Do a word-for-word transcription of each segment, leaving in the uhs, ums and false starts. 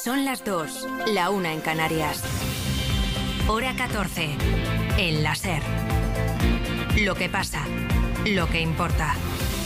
Son las dos, la una en Canarias. Hora catorce, en la SER. Lo que pasa, lo que importa.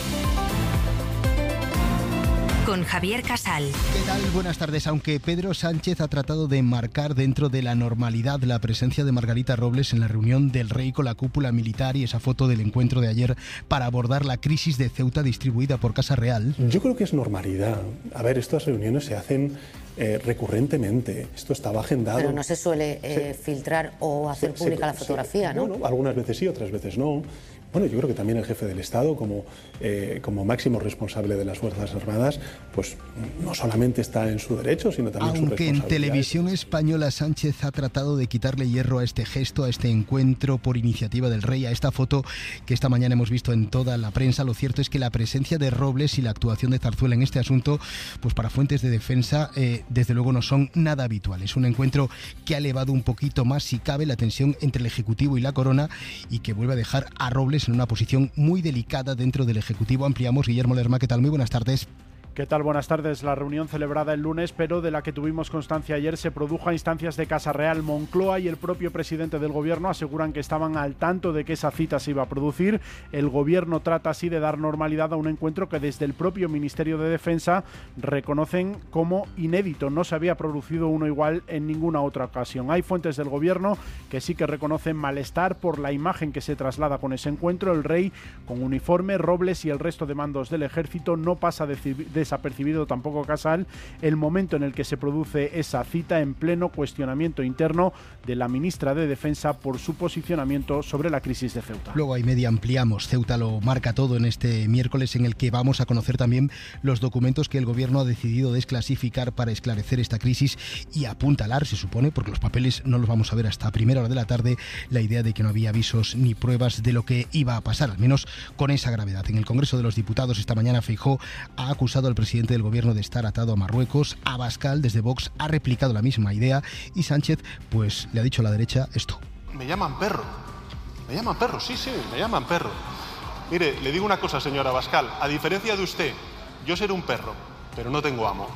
Con Javier Casal. ¿Qué tal? Buenas tardes. Aunque Pedro Sánchez ha tratado de enmarcar dentro de la normalidad la presencia de Margarita Robles en la reunión del Rey con la cúpula militar y esa foto del encuentro de ayer para abordar la crisis de Ceuta distribuida por Casa Real. Yo creo que es normalidad. A ver, estas reuniones se hacen eh, recurrentemente. Esto estaba agendado. Pero no se suele eh, sí. filtrar o hacer sí, pública sí, la fotografía, sí. ¿no? Bueno, algunas veces sí, otras veces no. Bueno, yo creo que también el jefe del Estado, como, eh, como máximo responsable de las Fuerzas Armadas, pues no solamente está en su derecho, sino también en su responsabilidad. Aunque en Televisión Española Sánchez ha tratado de quitarle hierro a este gesto, a este encuentro por iniciativa del Rey, a esta foto que esta mañana hemos visto en toda la prensa, lo cierto es que la presencia de Robles y la actuación de Zarzuela en este asunto, pues para fuentes de defensa, eh, desde luego no son nada habituales. Un encuentro que ha elevado un poquito más, si cabe, la tensión entre el Ejecutivo y la Corona y que vuelve a dejar a Robles en una posición muy delicada dentro del Ejecutivo. Ampliamos. Guillermo Lerma, ¿qué tal? Muy buenas tardes. ¿Qué tal? Buenas tardes. La reunión celebrada el lunes, pero de la que tuvimos constancia ayer, se produjo a instancias de Casa Real. Moncloa y el propio presidente del Gobierno aseguran que estaban al tanto de que esa cita se iba a producir. El Gobierno trata así de dar normalidad a un encuentro que desde el propio Ministerio de Defensa reconocen como inédito. No se había producido uno igual en ninguna otra ocasión. Hay fuentes del Gobierno que sí que reconocen malestar por la imagen que se traslada con ese encuentro. El Rey con uniforme, Robles y el resto de mandos del Ejército. No pasa de, de desapercibido tampoco Casal el momento en el que se produce esa cita, en pleno cuestionamiento interno de la ministra de Defensa por su posicionamiento sobre la crisis de Ceuta. Luego hay media ampliamos. Ceuta lo marca todo en este miércoles, en el que vamos a conocer también los documentos que el Gobierno ha decidido desclasificar para esclarecer esta crisis y apuntalar, se supone, porque los papeles no los vamos a ver hasta primera hora de la tarde, la idea de que no había avisos ni pruebas de lo que iba a pasar, al menos con esa gravedad. En el Congreso de los Diputados esta mañana Feijóo ha acusado al presidente del Gobierno de estar atado a Marruecos. Abascal, desde Vox, ha replicado la misma idea y Sánchez, pues, le ha dicho a la derecha esto. Me llaman perro. Me llaman perro, sí, sí, me llaman perro. Mire, le digo una cosa, señor Abascal. A diferencia de usted, yo seré un perro, pero no tengo amo.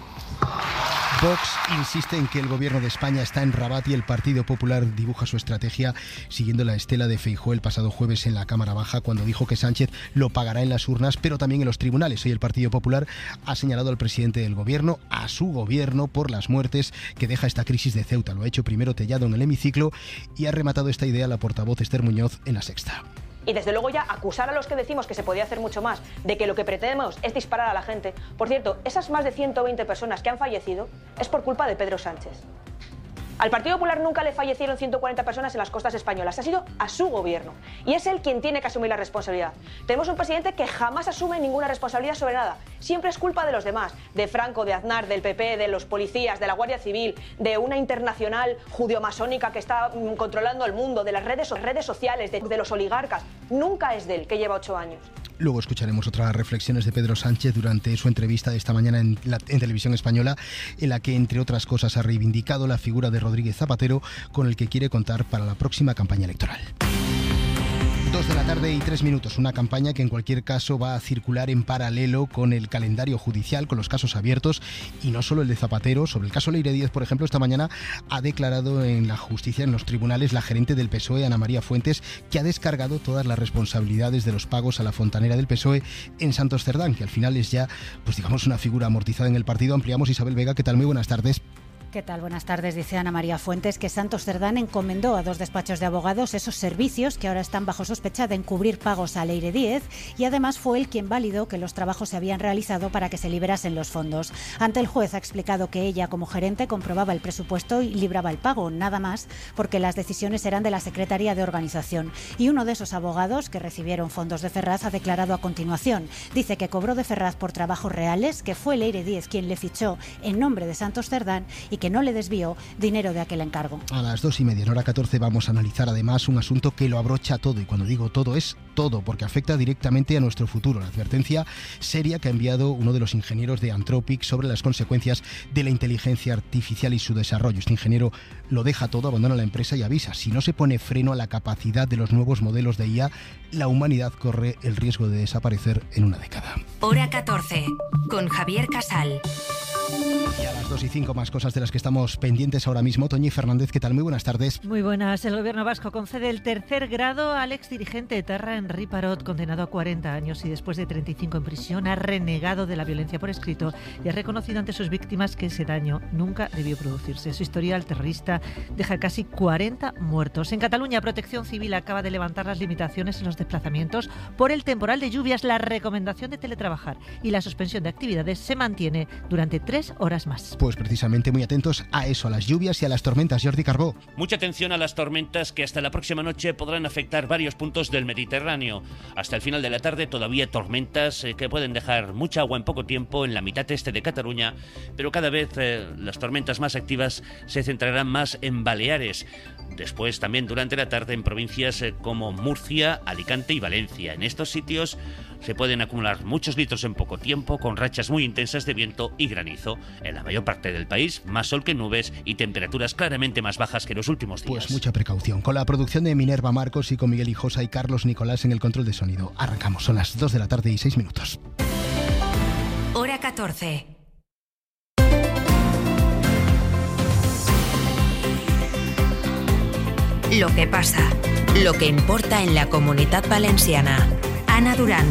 Vox insiste en que el Gobierno de España está en Rabat y el Partido Popular dibuja su estrategia siguiendo la estela de Feijóo el pasado jueves en la Cámara Baja, cuando dijo que Sánchez lo pagará en las urnas, pero también en los tribunales. Hoy el Partido Popular ha señalado al presidente del Gobierno, a su Gobierno, por las muertes que deja esta crisis de Ceuta. Lo ha hecho primero Tellado en el hemiciclo y ha rematado esta idea la portavoz Esther Muñoz en La Sexta. Y desde luego ya acusar a los que decimos que se podía hacer mucho más, de que lo que pretendemos es disparar a la gente. Por cierto, esas más de ciento veinte personas que han fallecido es por culpa de Pedro Sánchez. Al Partido Popular nunca le fallecieron ciento cuarenta personas en las costas españolas, ha sido a su gobierno. Y es él quien tiene que asumir la responsabilidad. Tenemos un presidente que jamás asume ninguna responsabilidad sobre nada. Siempre es culpa de los demás, de Franco, de Aznar, del P P, de los policías, de la Guardia Civil, de una internacional judio-masónica que está mm, controlando el mundo, de las redes, redes sociales, de, de los oligarcas. Nunca es de él, que lleva ocho años. Luego escucharemos otras reflexiones de Pedro Sánchez durante su entrevista de esta mañana en, la, en Televisión Española, en la que, entre otras cosas, ha reivindicado la figura de Rodríguez Zapatero, con el que quiere contar para la próxima campaña electoral. Dos de la tarde y tres minutos, una campaña que en cualquier caso va a circular en paralelo con el calendario judicial, con los casos abiertos, y no solo el de Zapatero. Sobre el caso Leire Díez, por ejemplo, esta mañana ha declarado en la justicia, en los tribunales, la gerente del P S O E, Ana María Fuentes, que ha descargado todas las responsabilidades de los pagos a la fontanera del P S O E en Santos Cerdán, que al final es ya, pues digamos, una figura amortizada en el partido. Ampliamos. Isabel Vega, ¿qué tal? Muy buenas tardes. ¿Qué tal? Buenas tardes. Dice Ana María Fuentes que Santos Cerdán encomendó a dos despachos de abogados esos servicios que ahora están bajo sospecha de encubrir pagos a Leire Díez, y además fue él quien validó que los trabajos se habían realizado para que se liberasen los fondos. Ante el juez ha explicado que ella, como gerente, comprobaba el presupuesto y libraba el pago, nada más, porque las decisiones eran de la Secretaría de Organización. Y uno de esos abogados que recibieron fondos de Ferraz ha declarado a continuación. Dice que cobró de Ferraz por trabajos reales, que fue Leire Díez quien le fichó en nombre de Santos Cerdán y que no le desvió dinero de aquel encargo. A las dos y media, en hora catorce, vamos a analizar además un asunto que lo abrocha todo, y cuando digo todo es todo, porque afecta directamente a nuestro futuro. La advertencia seria que ha enviado uno de los ingenieros de Anthropic sobre las consecuencias de la inteligencia artificial y su desarrollo. Este ingeniero lo deja todo, abandona la empresa y avisa: si no se pone freno a la capacidad de los nuevos modelos de I A, la humanidad corre el riesgo de desaparecer en una década. Hora catorce, con Javier Casal. Y a las dos y cinco, más cosas de las que estamos pendientes ahora mismo. Toñi Fernández, ¿qué tal? Muy buenas tardes. Muy buenas. El gobierno vasco concede el tercer grado al exdirigente etarra Henri Parot, condenado a cuarenta años y después de treinta y cinco en prisión ha renegado de la violencia por escrito y ha reconocido ante sus víctimas que ese daño nunca debió producirse. Su historial terrorista deja casi cuarenta muertos. En Cataluña, Protección Civil acaba de levantar las limitaciones en los desplazamientos por el temporal de lluvias. La recomendación de teletrabajar y la suspensión de actividades se mantiene durante tres horas más. Pues precisamente muy atentos a eso, a las lluvias y a las tormentas. Jordi Carbó. Mucha atención a las tormentas que hasta la próxima noche podrán afectar varios puntos del Mediterráneo. Hasta el final de la tarde todavía tormentas eh, que pueden dejar mucha agua en poco tiempo en la mitad este de Cataluña, pero cada vez eh, las tormentas más activas se centrarán más en Baleares. Después también durante la tarde en provincias eh, como Murcia, Alicante y Valencia. En estos sitios se pueden acumular muchos litros en poco tiempo, con rachas muy intensas de viento y granizo. En la mayor parte del país, más sol que nubes y temperaturas claramente más bajas que los últimos días. Pues mucha precaución. Con la producción de Minerva Marcos y con Miguel Hijosa y Carlos Nicolás en el control de sonido. Arrancamos, son las dos de la tarde y seis minutos. Hora catorce. Lo que pasa, lo que importa en la Comunitat Valenciana. Ana Durán.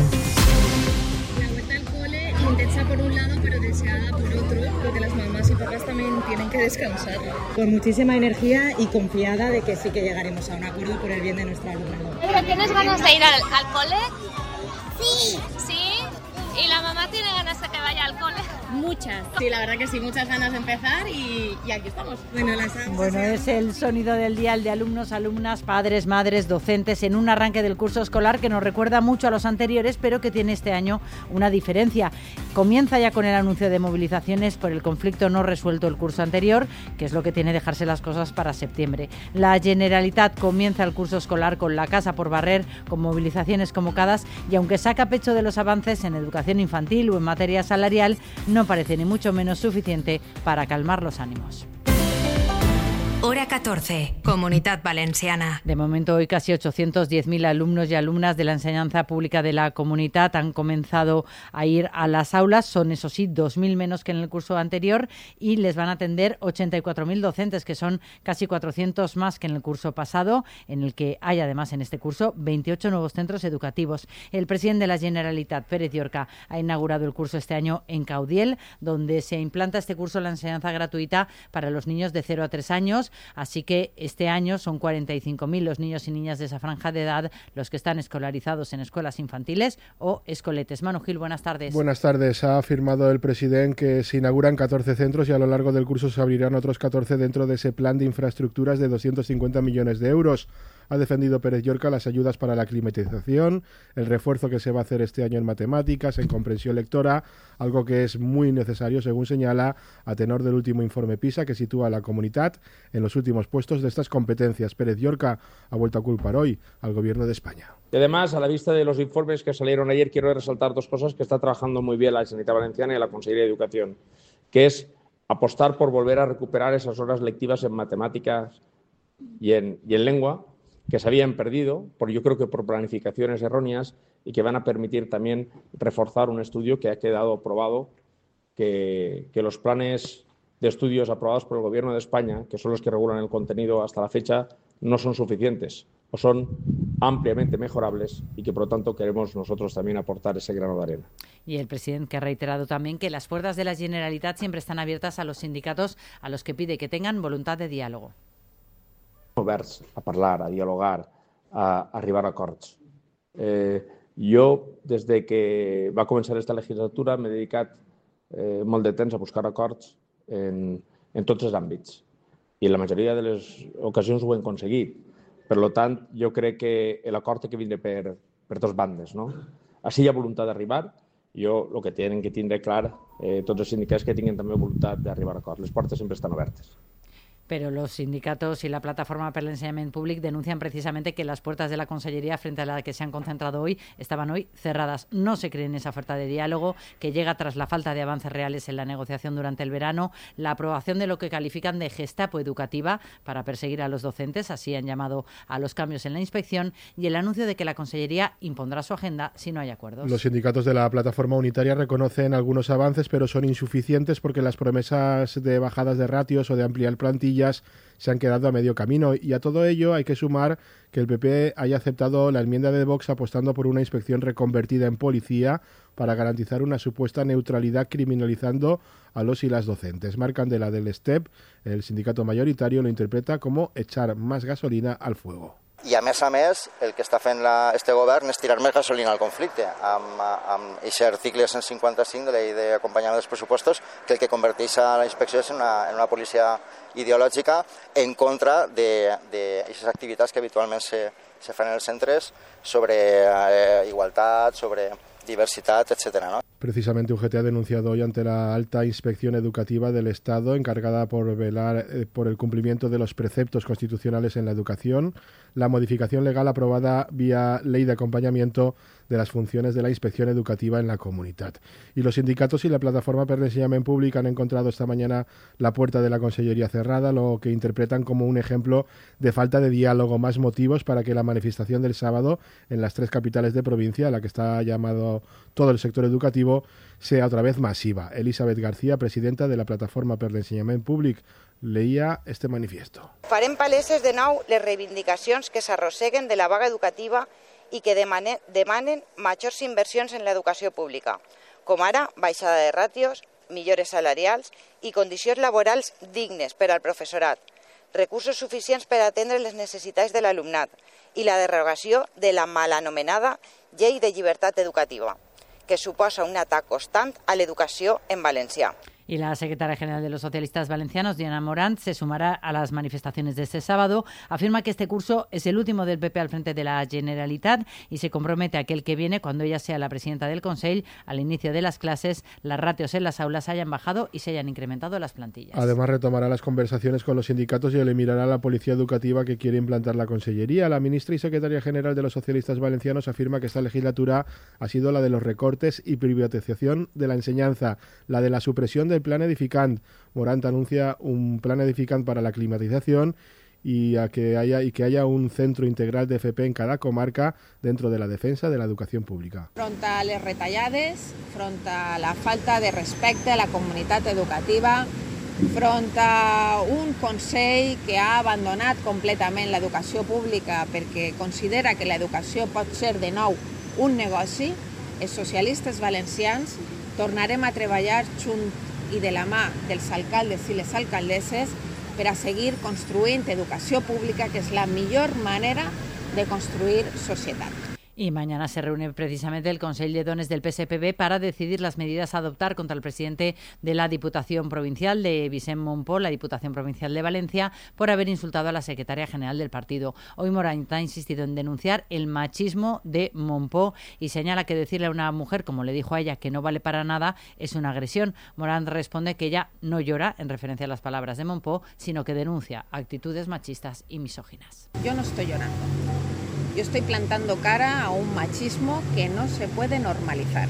La vuelta al cole intensa por un lado, pero deseada por otro, porque las mamás y papás también tienen que descansar. Con muchísima energía y confiada de que sí que llegaremos a un acuerdo por el bien de nuestro alumnado. ¿Tienes ganas de ir al, al cole? Sí. ¿Sí? ¿Y la mamá tiene ganas de que vaya al cole? Muchas. Sí, la verdad que sí, muchas ganas de empezar y, y aquí estamos. Bueno, las bueno, es el sonido del día, el de alumnos, alumnas, padres, madres, docentes, en un arranque del curso escolar que nos recuerda mucho a los anteriores, pero que tiene este año una diferencia. Comienza ya con el anuncio de movilizaciones por el conflicto no resuelto el curso anterior, que es lo que tiene dejarse las cosas para septiembre. La Generalitat comienza el curso escolar con la casa por barrer, con movilizaciones convocadas, y aunque saca pecho de los avances en educación infantil o en materia salarial, no parece ni mucho menos suficiente para calmar los ánimos. Hora catorce, Comunitat Valenciana. De momento, hoy casi ochocientos diez mil alumnos y alumnas de la enseñanza pública de la comunidad han comenzado a ir a las aulas. Son, eso sí, dos mil menos que en el curso anterior y les van a atender ochenta y cuatro mil docentes, que son casi cuatrocientos más que en el curso pasado, en el que hay además en este curso veintiocho nuevos centros educativos. El presidente de la Generalitat, Pérez Llorca, ha inaugurado el curso este año en Caudiel, donde se implanta este curso la enseñanza gratuita para los niños de cero a tres años. Así que este año son cuarenta y cinco mil los niños y niñas de esa franja de edad los que están escolarizados en escuelas infantiles o escoletes. Manu Gil, buenas tardes. Buenas tardes. Ha afirmado el presidente que se inauguran catorce centros y a lo largo del curso se abrirán otros catorce dentro de ese plan de infraestructuras de doscientos cincuenta millones de euros. Ha defendido Pérez Llorca las ayudas para la climatización, el refuerzo que se va a hacer este año en matemáticas, en comprensión lectora, algo que es muy necesario, según señala, a tenor del último informe PISA que sitúa a la comunidad en los últimos puestos de estas competencias. Pérez Llorca ha vuelto a culpar hoy al Gobierno de España. Y además, a la vista de los informes que salieron ayer, quiero resaltar dos cosas que está trabajando muy bien la Generalitat Valenciana y la Consellería de Educación, que es apostar por volver a recuperar esas horas lectivas en matemáticas y en, y en lengua, que se habían perdido, por, yo creo que por planificaciones erróneas, y que van a permitir también reforzar un estudio que ha quedado probado, que, que los planes de estudios aprobados por el Gobierno de España, que son los que regulan el contenido hasta la fecha, no son suficientes o son ampliamente mejorables y que por lo tanto queremos nosotros también aportar ese grano de arena. Y el presidente que ha reiterado también que las puertas de la Generalitat siempre están abiertas a los sindicatos, a los que pide que tengan voluntad de diálogo. Oberts a parlar, a dialogar, a arribar a acords. Eh, jo, des de que va començar aquesta legislatura, m'he dedicat eh, molt de temps a buscar acords en, en tots els àmbits. I en la majoria de les ocasions ho hem aconseguit. Per tant, jo crec que l'acord té que vindre per, per dues bandes, no? Així hi ha voluntat d'arribar. Jo el que tenen que tindre clar eh, tots els sindicats que tinguin també voluntat d'arribar a acords. Les portes sempre estan obertes. Pero los sindicatos y la plataforma per l'ensenyament públic denuncian precisamente que las puertas de la Consellería frente a la que se han concentrado hoy estaban hoy cerradas. No se cree en esa oferta de diálogo que llega tras la falta de avances reales en la negociación durante el verano, la aprobación de lo que califican de gestapo educativa para perseguir a los docentes, así han llamado a los cambios en la inspección, y el anuncio de que la Consellería impondrá su agenda si no hay acuerdos. Los sindicatos de la plataforma unitaria reconocen algunos avances, pero son insuficientes porque las promesas de bajadas de ratios o de ampliar plantillas se han quedado a medio camino, y a todo ello hay que sumar que el P P haya aceptado la enmienda de Vox apostando por una inspección reconvertida en policía para garantizar una supuesta neutralidad criminalizando a los y las docentes. Marc Candela del S T E P, el sindicato mayoritario, lo interpreta como echar más gasolina al fuego. I a més a més, el que està fent la, este govern és tirar més gasolina al conflicte amb aquest article cent cinquanta-cinc de la llei d'acompanyament dels pressupostos, que el que converteix a la inspecció és en una, en una policia ideològica en contra d'aquestes activitats que habitualment se, se fan en els centres sobre eh, igualtat, sobre diversidad, etcétera, ¿no? Precisamente U G T ha denunciado hoy ante la alta inspección educativa del Estado, encargada por velar eh, por el cumplimiento de los preceptos constitucionales en la educación, la modificación legal aprobada vía ley de acompañamiento de las funciones de la inspección educativa en la comunidad. Y los sindicatos y la plataforma per l'ensenyament públic han encontrado esta mañana la puerta de la Consellería cerrada, lo que interpretan como un ejemplo de falta de diálogo, más motivos para que la manifestación del sábado en las tres capitales de provincia, a la que está llamado todo el sector educativo, sea otra vez masiva. Elisabet García, presidenta de la plataforma per l'ensenyament públic, leía este manifiesto. Farem paleses de nou les reivindicacions que s'arrosseguen de la vaga educativa i que demanen, demanen majors inversions en l'educació pública, com ara baixada de ràtios, millores salarials i condicions laborals dignes per al professorat, recursos suficients per atendre les necessitats de l'alumnat i la derogació de la mal anomenada Llei de Llibertat Educativa, que suposa un atac constant a l'educació en valencià. Y la secretaria general de los socialistas valencianos, Diana Morant, se sumará a las manifestaciones de este sábado. Afirma que este curso es el último del P P al frente de la Generalitat y se compromete a que el que viene, cuando ella sea la presidenta del Consell, al inicio de las clases, las ratios en las aulas hayan bajado y se hayan incrementado las plantillas. Además, retomará las conversaciones con los sindicatos y eliminará la policía educativa que quiere implantar la Consellería. La ministra y secretaria general de los socialistas valencianos afirma que esta legislatura ha sido la de los recortes y privatización de la enseñanza, la de la supresión del plan edificant. Morant anuncia un plan edificant para la climatización y a que haya y que haya un centro integral de F P en cada comarca dentro de la defensa de la educación pública. Front a les retallades, front a la falta de respecte a la comunitat educativa, front a un Consell que ha abandonat completament l'educació pública perquè considera que l'educació pot ser de nou un negoci, els socialistes valencians tornarem a treballar junt i de la mà dels alcaldes i les alcaldesses per a seguir construint educació pública, que és la millor manera de construir societat. Y mañana se reúne precisamente el Consell de Dones del P S P B para decidir las medidas a adoptar contra el presidente de la Diputación Provincial de Vicent Montpó, la Diputación Provincial de Valencia, por haber insultado a la secretaria general del partido. Hoy Morant ha insistido en denunciar el machismo de Montpó y señala que decirle a una mujer, como le dijo a ella, que no vale para nada, es una agresión. Morant responde que ella no llora, en referencia a las palabras de Montpó, sino que denuncia actitudes machistas y misóginas. Yo no estoy llorando. Yo estoy plantando cara a un machismo que no se puede normalizar,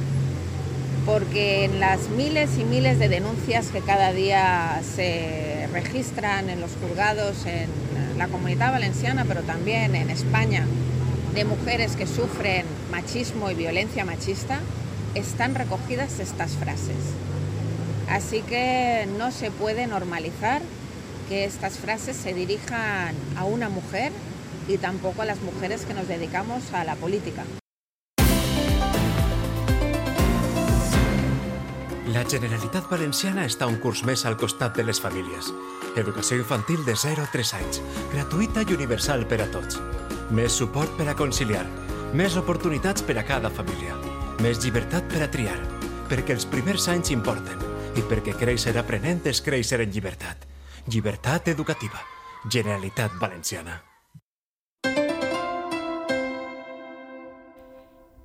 porque en las miles y miles de denuncias que cada día se registran en los juzgados en la Comunidad Valenciana, pero también en España, de mujeres que sufren machismo y violencia machista, están recogidas estas frases. Así que no se puede normalizar que estas frases se dirijan a una mujer y tampoco a las mujeres que nos dedicamos a la política. La Generalitat Valenciana està un curs més al costat de les famílies. Educació infantil de zero a tres anys, gratuïta i universal per a tots. Més suport per a conciliar, més oportunitats per a cada família, més llibertat per a triar, perquè els primers anys importen i perquè créixer aprenent és créixer en llibertat. Llibertat educativa. Generalitat Valenciana.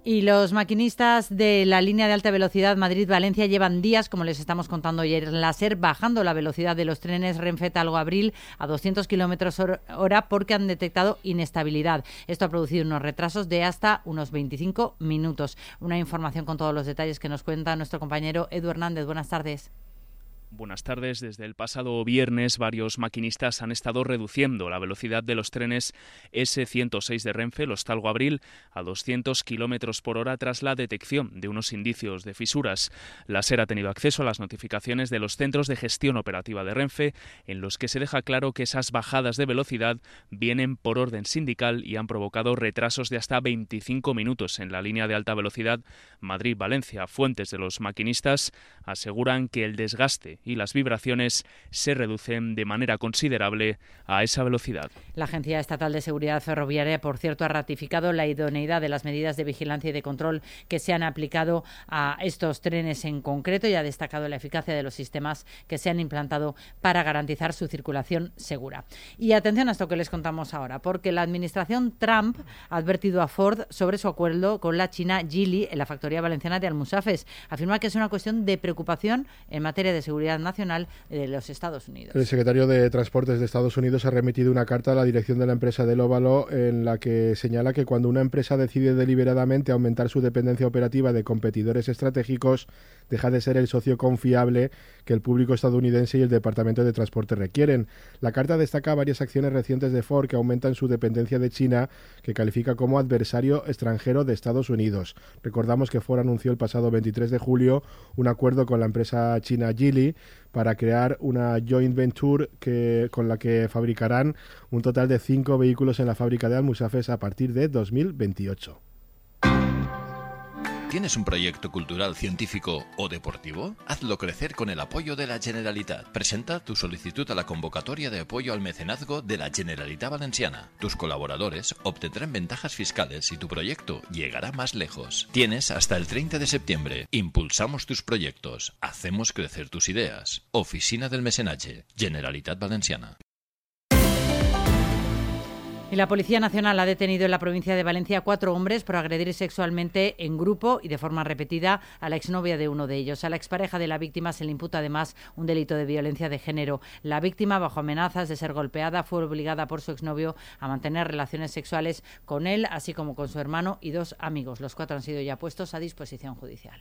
Y los maquinistas de la línea de alta velocidad Madrid-Valencia llevan días, como les estamos contando ayer en la SER, bajando la velocidad de los trenes Renfe-Talgo-Abril a doscientos kilómetros hora porque han detectado inestabilidad. Esto ha producido unos retrasos de hasta unos veinticinco minutos. Una información con todos los detalles que nos cuenta nuestro compañero Edu Hernández. Buenas tardes. Buenas tardes. Desde el pasado viernes, varios maquinistas han estado reduciendo la velocidad de los trenes ese ciento seis de Renfe, los Talgo-Abril, a doscientos kilómetros por hora tras la detección de unos indicios de fisuras. La SER ha tenido acceso a las notificaciones de los centros de gestión operativa de Renfe, en los que se deja claro que esas bajadas de velocidad vienen por orden sindical y han provocado retrasos de hasta veinticinco minutos en la línea de alta velocidad Madrid-Valencia. Fuentes de los maquinistas aseguran que el desgaste y las vibraciones se reducen de manera considerable a esa velocidad. La Agencia Estatal de Seguridad Ferroviaria, por cierto, ha ratificado la idoneidad de las medidas de vigilancia y de control que se han aplicado a estos trenes en concreto y ha destacado la eficacia de los sistemas que se han implantado para garantizar su circulación segura. Y atención a esto que les contamos ahora, porque la administración Trump ha advertido a Ford sobre su acuerdo con la china Geely en la factoría valenciana de Almusafes. Afirma que es una cuestión de preocupación en materia de seguridad nacional de los Estados Unidos. El secretario de Transportes de Estados Unidos ha remitido una carta a la dirección de la empresa del Óvalo en la que señala que cuando una empresa decide deliberadamente aumentar su dependencia operativa de competidores estratégicos, deja de ser el socio confiable que el público estadounidense y el Departamento de Transporte requieren. La carta destaca varias acciones recientes de Ford que aumentan su dependencia de China, que califica como adversario extranjero de Estados Unidos. Recordamos que Ford anunció el pasado veintitrés de julio un acuerdo con la empresa china Geely para crear una joint venture que, con la que fabricarán un total de cinco vehículos en la fábrica de Almusafes a partir de dos mil veintiocho. ¿Tienes un proyecto cultural, científico o deportivo? Hazlo crecer con el apoyo de la Generalitat. Presenta tu solicitud a la convocatoria de apoyo al mecenazgo de la Generalitat Valenciana. Tus colaboradores obtendrán ventajas fiscales y tu proyecto llegará más lejos. Tienes hasta el treinta de septiembre. Impulsamos tus proyectos. Hacemos crecer tus ideas. Oficina del Mecenatge. Generalitat Valenciana. Y la Policía Nacional ha detenido en la provincia de Valencia a cuatro hombres por agredir sexualmente en grupo y de forma repetida a la exnovia de uno de ellos. A la expareja de la víctima se le imputa además un delito de violencia de género. La víctima, bajo amenazas de ser golpeada, fue obligada por su exnovio a mantener relaciones sexuales con él, así como con su hermano y dos amigos. Los cuatro han sido ya puestos a disposición judicial.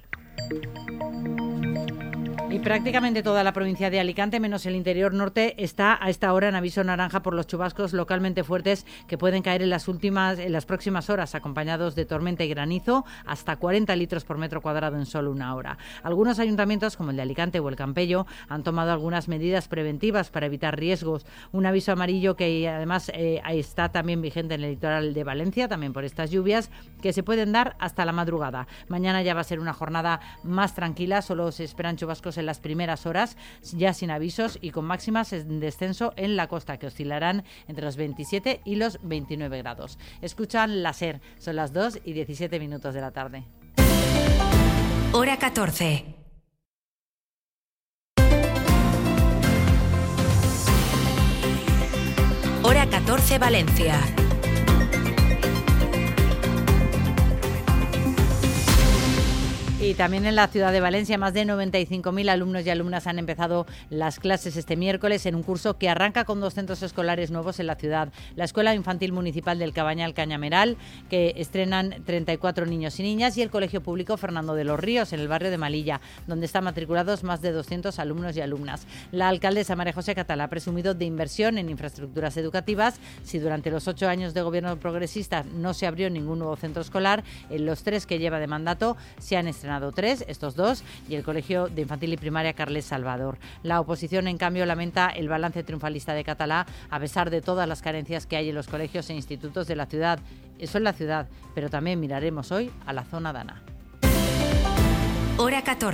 Y prácticamente toda la provincia de Alicante, menos el interior norte, está a esta hora en aviso naranja por los chubascos localmente fuertes que pueden caer en las últimas, en las próximas horas, acompañados de tormenta y granizo, hasta cuarenta litros por metro cuadrado en solo una hora. Algunos ayuntamientos, como el de Alicante o el Campello, han tomado algunas medidas preventivas para evitar riesgos. Un aviso amarillo que además eh, está también vigente en el litoral de Valencia, también por estas lluvias, que se pueden dar hasta la madrugada. Mañana ya va a ser una jornada más tranquila, solo se esperan chubascos en las primeras horas, ya sin avisos y con máximas en descenso en la costa, que oscilarán entre los veintisiete y los veintinueve grados. Escuchan la SER, son las dos y diecisiete minutos de la tarde. Hora catorce. Hora catorce Valencia. Y también en la ciudad de Valencia, más de noventa y cinco mil alumnos y alumnas han empezado las clases este miércoles en un curso que arranca con dos centros escolares nuevos en la ciudad. La Escuela Infantil Municipal del Cabañal Cañameral, que estrenan treinta y cuatro niños y niñas, y el Colegio Público Fernando de los Ríos, en el barrio de Malilla, donde están matriculados más de doscientos alumnos y alumnas. La alcaldesa María José Catalá ha presumido de inversión en infraestructuras educativas. Si durante los ocho años de gobierno progresista no se abrió ningún nuevo centro escolar, en los tres que lleva de mandato se han estrenado tres, estos dos, y el Colegio de Infantil y Primaria Carles Salvador. La oposición, en cambio, lamenta el balance triunfalista de Catalá, a pesar de todas las carencias que hay en los colegios e institutos de la ciudad. Eso en la ciudad, pero también miraremos hoy a la zona dana. Hora catorce.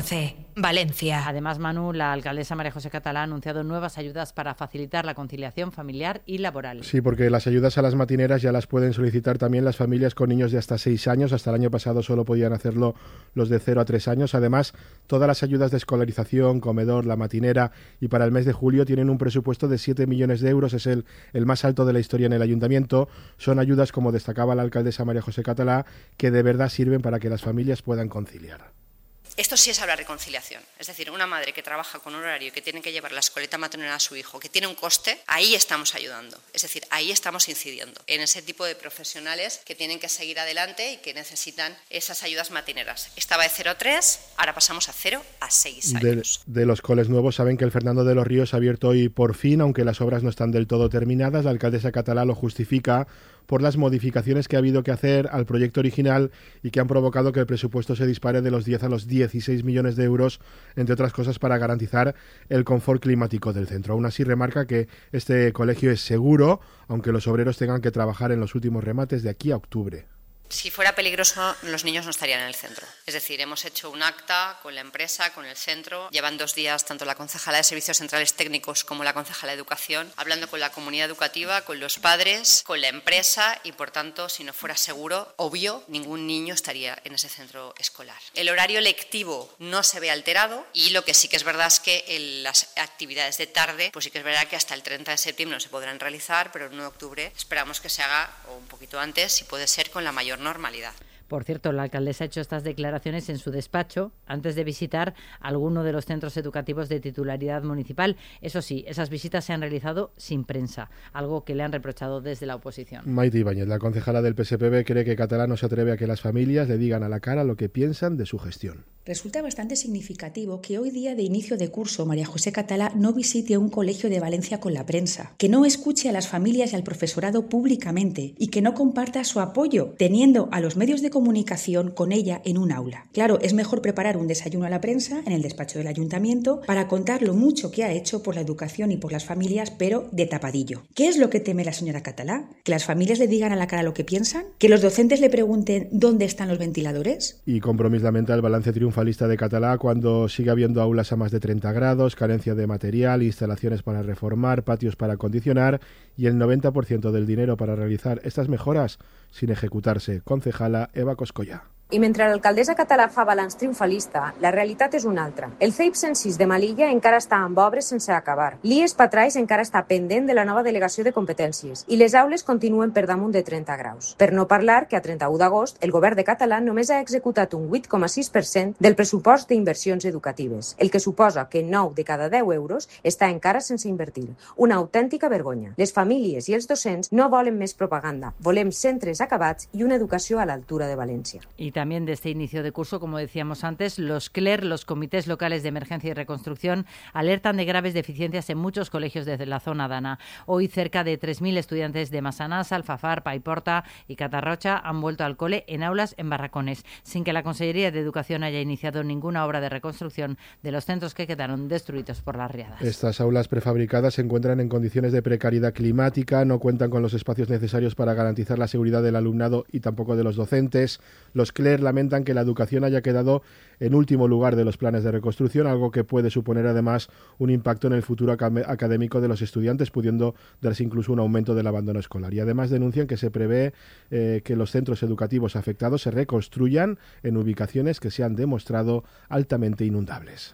Valencia. Además, Manu, la alcaldesa María José Catalá ha anunciado nuevas ayudas para facilitar la conciliación familiar y laboral. Sí, porque las ayudas a las matineras ya las pueden solicitar también las familias con niños de hasta seis años. Hasta el año pasado solo podían hacerlo los de cero a tres años. Además, todas las ayudas de escolarización, comedor, la matinera y para el mes de julio tienen un presupuesto de siete millones de euros. Es el, el más alto de la historia en el ayuntamiento. Son ayudas, como destacaba la alcaldesa María José Catalá, que de verdad sirven para que las familias puedan conciliar. Esto sí es hablar de conciliación. Es decir, una madre que trabaja con un horario y que tiene que llevar la escoleta maternal a su hijo, que tiene un coste, ahí estamos ayudando. Es decir, ahí estamos incidiendo en ese tipo de profesionales que tienen que seguir adelante y que necesitan esas ayudas matineras. Estaba de cero a tres, ahora pasamos a cero a seis años. De, de los coles nuevos saben que el Fernando de los Ríos ha abierto hoy por fin, aunque las obras no están del todo terminadas. La alcaldesa Catalá lo justifica por las modificaciones que ha habido que hacer al proyecto original y que han provocado que el presupuesto se dispare de los diez a los dieciséis millones de euros, entre otras cosas para garantizar el confort climático del centro. Aún así, remarca que este colegio es seguro, aunque los obreros tengan que trabajar en los últimos remates de aquí a octubre. Si fuera peligroso, los niños no estarían en el centro. Es decir, hemos hecho un acta con la empresa, con el centro. Llevan dos días tanto la concejala de Servicios Centrales Técnicos como la concejala de Educación hablando con la comunidad educativa, con los padres, con la empresa y, por tanto, si no fuera seguro, obvio, ningún niño estaría en ese centro escolar. El horario lectivo no se ve alterado y lo que sí que es verdad es que en las actividades de tarde, pues sí que es verdad que hasta el treinta de septiembre no se podrán realizar, pero el uno de octubre esperamos que se haga, o un poquito antes, si puede ser, con la mayor normalidad. Por cierto, la alcaldesa ha hecho estas declaraciones en su despacho antes de visitar alguno de los centros educativos de titularidad municipal. Eso sí, esas visitas se han realizado sin prensa, algo que le han reprochado desde la oposición. Maite Ibáñez, la concejala del P S P B, cree que Catalá no se atreve a que las familias le digan a la cara lo que piensan de su gestión. Resulta bastante significativo que hoy día de inicio de curso María José Catalá no visite un colegio de Valencia con la prensa, que no escuche a las familias y al profesorado públicamente y que no comparta su apoyo, teniendo a los medios de comunicación con ella en un aula. Claro, es mejor preparar un desayuno a la prensa en el despacho del ayuntamiento para contar lo mucho que ha hecho por la educación y por las familias, pero de tapadillo. ¿Qué es lo que teme la señora Catalá? ¿Que las familias le digan a la cara lo que piensan? ¿Que los docentes le pregunten dónde están los ventiladores? Y Compromís lamenta el balance triunfalista de Catalá cuando sigue habiendo aulas a más de treinta grados, carencia de material, instalaciones para reformar, patios para acondicionar y el noventa por ciento del dinero para realizar estas mejoras sin ejecutarse. Concejala Eva Coscolla. I mentre l'alcaldessa Català fa balanç triomfalista, la realitat és una altra. El C E I P cent sis de Malilla encara està amb obres sense acabar. L'I E S Patrais encara està pendent de la nova delegació de competències i les aules continuen per damunt de trenta graus. Per no parlar que a trenta-u d'agost el govern de Català només ha executat un vuit coma sis per cent del pressupost d'inversions educatives, el que suposa que nou de cada deu euros està encara sense invertir. Una autèntica vergonya. Les famílies i els docents no volen més propaganda, volem centres acabats i una educació a l'altura de València. Y también de este inicio de curso, como decíamos antes, los C L E R, los Comités Locales de Emergencia y Reconstrucción, alertan de graves deficiencias en muchos colegios desde la zona dana. Hoy cerca de tres mil estudiantes de Massanassa, Alfafar, Paiporta y Catarrocha han vuelto al cole en aulas en barracones, sin que la Consellería de Educación haya iniciado ninguna obra de reconstrucción de los centros que quedaron destruidos por las riadas. Estas aulas prefabricadas se encuentran en condiciones de precariedad climática, no cuentan con los espacios necesarios para garantizar la seguridad del alumnado y tampoco de los docentes. Los C L E R lamentan que la educación haya quedado en último lugar de los planes de reconstrucción, algo que puede suponer además un impacto en el futuro académico de los estudiantes, pudiendo darse incluso un aumento del abandono escolar. Y además denuncian que se prevé eh, que los centros educativos afectados se reconstruyan en ubicaciones que se han demostrado altamente inundables.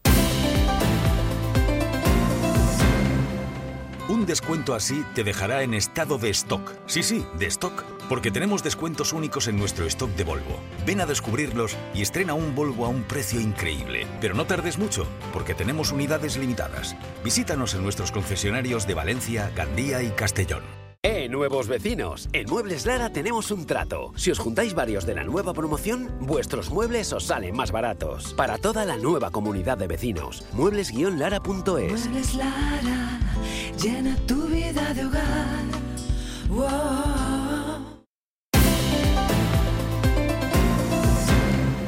Un descuento así te dejará en estado de stock. Sí, sí, de stock. Porque tenemos descuentos únicos en nuestro stock de Volvo. Ven a descubrirlos y estrena un Volvo a un precio increíble. Pero no tardes mucho, porque tenemos unidades limitadas. Visítanos en nuestros concesionarios de Valencia, Gandía y Castellón. ¡Eh, nuevos vecinos! En Muebles Lara tenemos un trato. Si os juntáis varios de la nueva promoción, vuestros muebles os salen más baratos. Para toda la nueva comunidad de vecinos, muebles guion lara punto es. Muebles Lara, llena tu vida de hogar. Wow.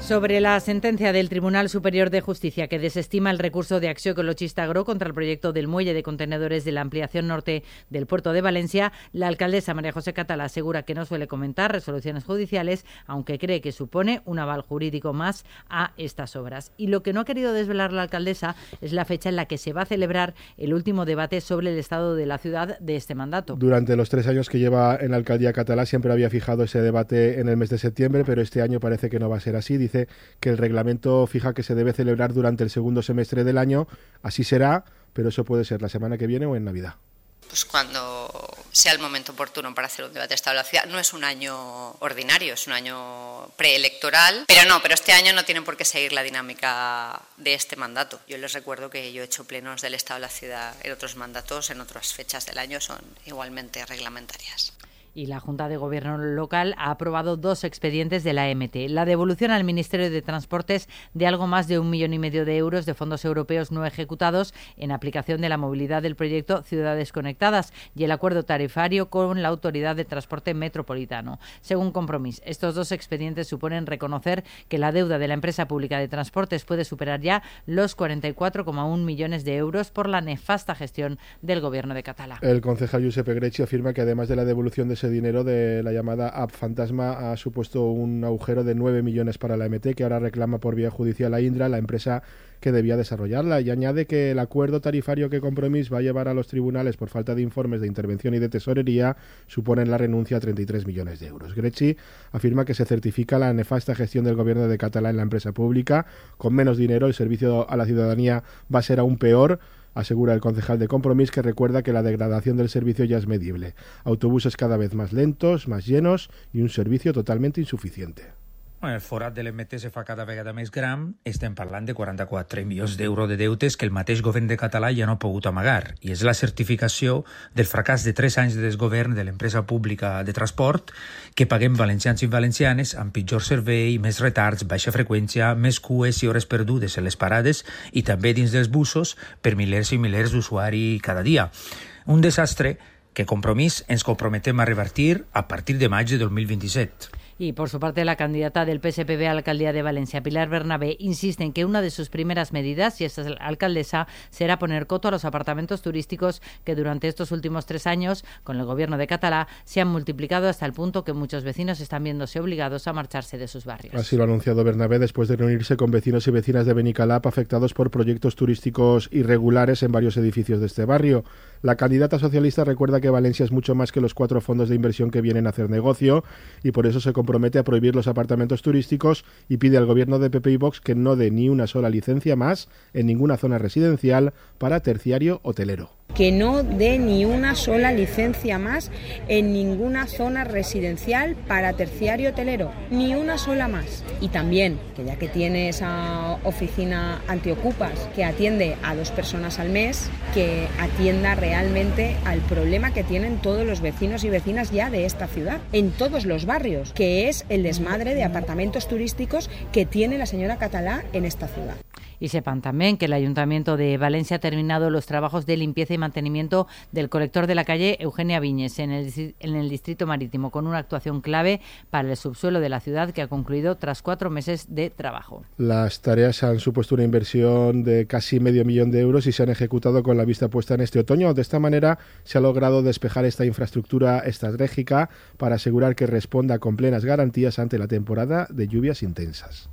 Sobre la sentencia del Tribunal Superior de Justicia que desestima el recurso de Acció Ecologista Agro contra el proyecto del muelle de contenedores de la ampliación norte del puerto de Valencia, la alcaldesa María José Catalá asegura que no suele comentar resoluciones judiciales, aunque cree que supone un aval jurídico más a estas obras. Y lo que no ha querido desvelar la alcaldesa es la fecha en la que se va a celebrar el último debate sobre el estado de la ciudad de este mandato. Durante los tres años que lleva en la alcaldía catalá siempre había fijado ese debate en el mes de septiembre, pero este año parece que no va a ser así. Dice que el reglamento fija que se debe celebrar durante el segundo semestre del año. Así será, pero eso puede ser la semana que viene o en Navidad. Pues cuando sea el momento oportuno para hacer un debate de estado de la ciudad. No es un año ordinario, es un año preelectoral, pero no, pero este año no tienen por qué seguir la dinámica de este mandato. Yo les recuerdo que yo he hecho plenos del estado de la ciudad en otros mandatos, en otras fechas del año, son igualmente reglamentarias. Y la Junta de Gobierno local ha aprobado dos expedientes de la E M T. La devolución al Ministerio de Transportes de algo más de un millón y medio de euros de fondos europeos no ejecutados en aplicación de la movilidad del proyecto Ciudades Conectadas y el acuerdo tarifario con la Autoridad de Transporte Metropolitano. Según Compromís, estos dos expedientes suponen reconocer que la deuda de la empresa pública de transportes puede superar ya los cuarenta y cuatro coma uno millones de euros por la nefasta gestión del Gobierno de Catalá. El concejal Josep Egrechi afirma que además de la devolución de ese dinero de la llamada App Fantasma ha supuesto un agujero de nueve millones para la E M T, que ahora reclama por vía judicial a Indra, la empresa que debía desarrollarla, y añade que el acuerdo tarifario que Compromís va a llevar a los tribunales por falta de informes de intervención y de tesorería suponen la renuncia a treinta y tres millones de euros. Egrechi afirma que se certifica la nefasta gestión del Gobierno de Catalá en la empresa pública. Con menos dinero el servicio a la ciudadanía va a ser aún peor, asegura el concejal de Compromís, que recuerda que la degradación del servicio ya es medible. Autobuses cada vez más lentos, más llenos y un servicio totalmente insuficiente. El forat de l'E M T se fa cada vegada més gran. Estem parlant de quaranta-quatre milions d'euros de deutes que el mateix govern de Català ja no ha pogut amagar. I és la certificació del fracàs de tres anys de desgovern de l'empresa pública de transport que paguem valencians i valencianes amb pitjor servei, més retards, baixa freqüència, més cues i hores perdudes en les parades i també dins dels busos per milers i milers d'usuaris cada dia. Un desastre que Compromís ens comprometem a revertir a partir de maig de dos mil vint-i-set. Y por su parte, la candidata del P S P B a la alcaldía de Valencia, Pilar Bernabé, insiste en que una de sus primeras medidas, si es alcaldesa, será poner coto a los apartamentos turísticos que durante estos últimos tres años, con el gobierno de Catalá, se han multiplicado hasta el punto que muchos vecinos están viéndose obligados a marcharse de sus barrios. Así lo ha anunciado Bernabé después de reunirse con vecinos y vecinas de Benicalap afectados por proyectos turísticos irregulares en varios edificios de este barrio. La candidata socialista recuerda que Valencia es mucho más que los cuatro fondos de inversión que vienen a hacer negocio y por eso se compromete a prohibir los apartamentos turísticos y pide al gobierno de P P y Vox que no dé ni una sola licencia más en ninguna zona residencial para terciario hotelero. Que no dé ni una sola licencia más en ninguna zona residencial para terciario hotelero, ni una sola más. Y también, que ya que tiene esa oficina antiocupas que atiende a dos personas al mes, que atienda realmente al problema que tienen todos los vecinos y vecinas ya de esta ciudad, en todos los barrios, que es el desmadre de apartamentos turísticos que tiene la señora Catalá en esta ciudad. Y sepan también que el Ayuntamiento de Valencia ha terminado los trabajos de limpieza y mantenimiento del colector de la calle Eugenia Viñes en el, en el Distrito Marítimo, con una actuación clave para el subsuelo de la ciudad que ha concluido tras cuatro meses de trabajo. Las tareas han supuesto una inversión de casi medio millón de euros y se han ejecutado con la vista puesta en este otoño. De esta manera se ha logrado despejar esta infraestructura estratégica para asegurar que responda con plenas garantías ante la temporada de lluvias intensas.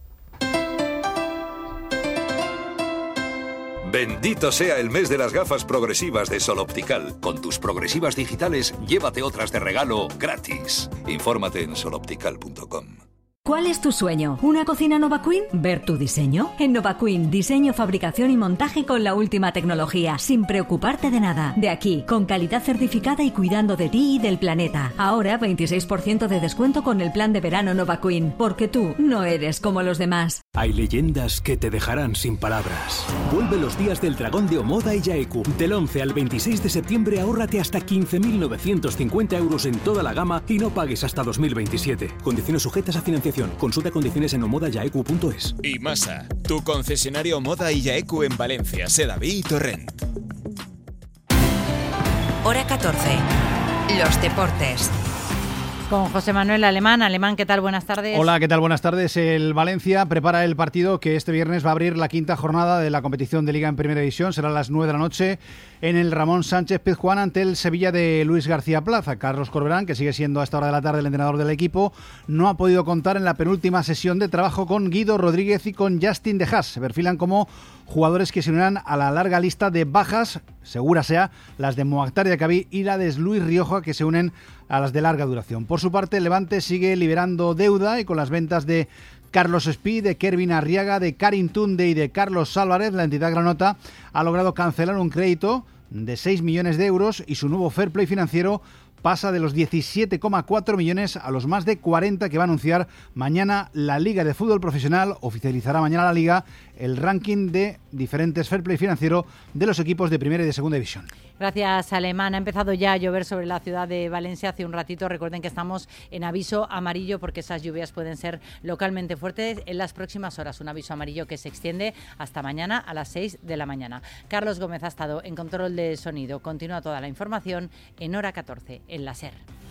Bendito sea el mes de las gafas progresivas de Sol Optical. Con tus progresivas digitales, llévate otras de regalo gratis. Infórmate en sol optical punto com. ¿Cuál es tu sueño? ¿Una cocina Nova Queen? ¿Ver tu diseño? En Nova Queen, diseño, fabricación y montaje con la última tecnología, sin preocuparte de nada. De aquí, con calidad certificada y cuidando de ti y del planeta. Ahora, veintiséis por ciento de descuento con el plan de verano Nova Queen, porque tú no eres como los demás. Hay leyendas que te dejarán sin palabras. Vuelve los días del dragón de Omoda y Yaeku. Del once al veintiséis de septiembre, ahórrate hasta quince mil novecientos cincuenta euros en toda la gama y no pagues hasta dos mil veintisiete. Condiciones sujetas a financiación. Consulta condiciones en omoda yaeku punto es. Y Masa, tu concesionario Omoda y Yaeku en Valencia, Sedaví y Torrent. Hora catorce. Los deportes. Con José Manuel Alemán. Alemán, ¿qué tal? Buenas tardes. Hola, ¿qué tal? Buenas tardes. El Valencia prepara el partido que este viernes va a abrir la quinta jornada de la competición de Liga en Primera División. Será a las nueve de la noche en el Ramón Sánchez Pizjuán ante el Sevilla de Luis García Plaza. Carlos Corberán, que sigue siendo a esta hora de la tarde el entrenador del equipo, no ha podido contar en la penúltima sesión de trabajo con Guido Rodríguez y con Justin De Haas. Se perfilan como jugadores que se unirán a la larga lista de bajas, segura sea, las de Mokhtar Diakhaby y la de Luis Rioja, que se unen a las de larga duración. Por su parte, el Levante sigue liberando deuda y con las ventas de Carlos Espí, de Kervin Arriaga, de Karim Tunde y de Carlos Álvarez, la entidad granota ha logrado cancelar un crédito de seis millones de euros y su nuevo fair play financiero pasa de los diecisiete coma cuatro millones a los más de cuarenta que va a anunciar mañana la Liga de Fútbol Profesional. Oficializará mañana la Liga el ranking de diferentes fair play financiero de los equipos de primera y de segunda división. Gracias, Alemán. Ha empezado ya a llover sobre la ciudad de Valencia hace un ratito. Recuerden que estamos en aviso amarillo porque esas lluvias pueden ser localmente fuertes en las próximas horas. Un aviso amarillo que se extiende hasta mañana a las seis de la mañana. Carlos Gómez ha estado en control de sonido. Continúa toda la información en hora catorce en la SER.